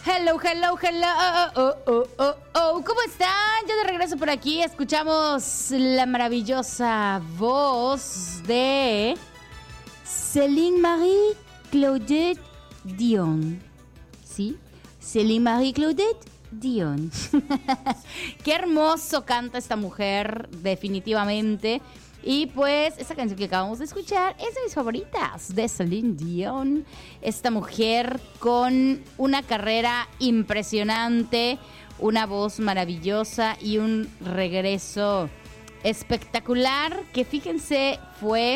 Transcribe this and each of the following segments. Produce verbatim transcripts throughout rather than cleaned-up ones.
Hello, hello, hello, oh, oh, oh, oh, oh. ¿Cómo están? Yo de regreso por aquí. Escuchamos la maravillosa voz de Céline Marie Claudette Dion. ¿Sí? Céline Marie Claudette Dion. Qué hermoso canta esta mujer, definitivamente. Y pues esta canción que acabamos de escuchar es de mis favoritas, de Céline Dion. Esta mujer con una carrera impresionante, una voz maravillosa y un regreso espectacular, que fíjense, fue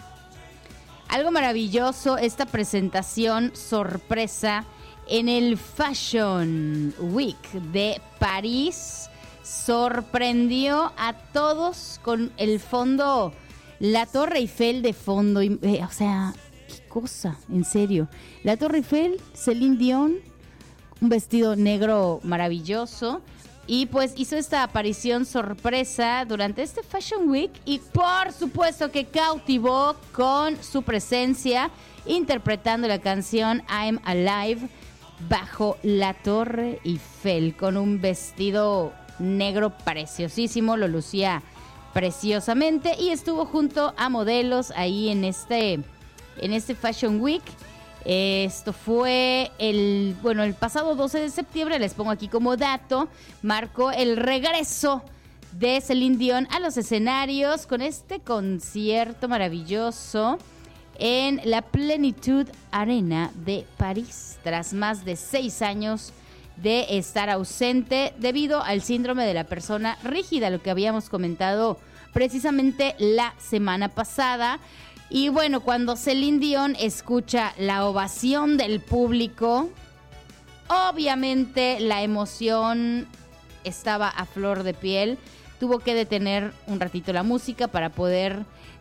algo maravilloso esta presentación sorpresa en el Fashion Week de París. Sorprendió a todos con el fondo, la Torre Eiffel de fondo, eh, o sea, qué cosa, en serio. La Torre Eiffel, Céline Dion, un vestido negro maravilloso, y pues hizo esta aparición sorpresa durante este Fashion Week y por supuesto que cautivó con su presencia interpretando la canción I'm Alive bajo la Torre Eiffel con un vestido negro preciosísimo, lo lucía preciosamente y estuvo junto a modelos ahí en este en este Fashion Week. Esto fue el bueno el pasado doce de septiembre, les pongo aquí como dato, marcó el regreso de Céline Dion a los escenarios con este concierto maravilloso en la Plenitude Arena de París, tras más de seis años de estar ausente debido al síndrome de la persona rígida, lo que habíamos comentado precisamente la semana pasada. Y bueno, cuando Céline Dion escucha la ovación del público, obviamente la emoción estaba a flor de piel. Tuvo que detener un ratito la música para poder